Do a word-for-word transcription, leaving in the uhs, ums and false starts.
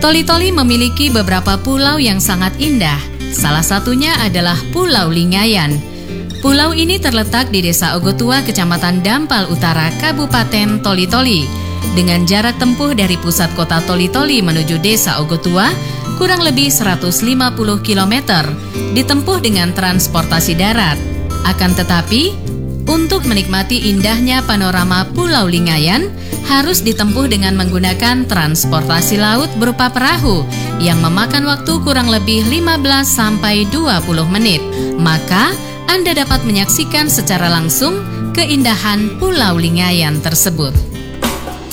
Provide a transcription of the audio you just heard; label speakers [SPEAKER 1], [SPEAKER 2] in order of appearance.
[SPEAKER 1] Toli-Toli memiliki beberapa pulau yang sangat indah. Salah satunya adalah Pulau Lingayan. Pulau ini terletak di Desa Ogotua, Kecamatan Dampal Utara, Kabupaten Toli-Toli. Dengan jarak tempuh dari pusat kota Toli-Toli menuju Desa Ogotua kurang lebih seratus lima puluh kilometer, ditempuh dengan transportasi darat. Akan tetapi, untuk menikmati indahnya panorama Pulau Lingayan, harus ditempuh dengan menggunakan transportasi laut berupa perahu yang memakan waktu kurang lebih lima belas sampai dua puluh menit. Maka, Anda dapat menyaksikan secara langsung keindahan Pulau Lingayan tersebut.